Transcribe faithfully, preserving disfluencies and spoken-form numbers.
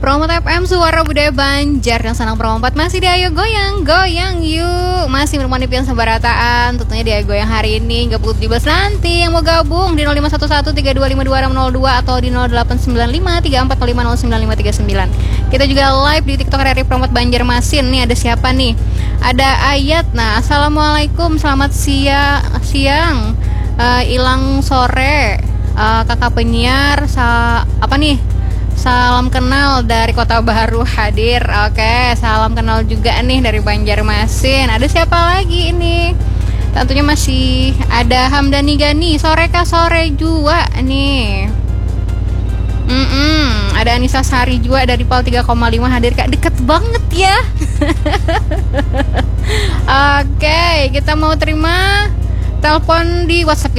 Promo F M Suara Budaya Banjar yang senang promo empat masih di Ayo Goyang, goyang yuk. Masih menemani pian sebarataan, tentunya di Ayo Goyang hari ini hingga pukul tujuh belas nanti. Yang mau gabung di nol lima satu satu tiga dua lima dua nol dua atau di nol delapan sembilan lima tiga empat lima nol sembilan lima tiga sembilan. Kita juga live di TikTok R R I Promo Banjarmasin. Nih ada siapa nih? Ada Ayat. Nah, assalamualaikum, selamat siang, siang, uh, ilang sore, uh, kakak penyiar, sa apa nih? Salam kenal dari Kota Baru hadir. Oke, salam kenal juga nih dari Banjarmasin. Ada siapa lagi ini? Tentunya masih ada Hamdani Gani. Sore kah sore juga nih. Mm-mm. Ada Anissa Sari juga dari Pal tiga koma lima hadir. Kak, deket banget ya. Oke, kita mau terima telepon di WhatsApp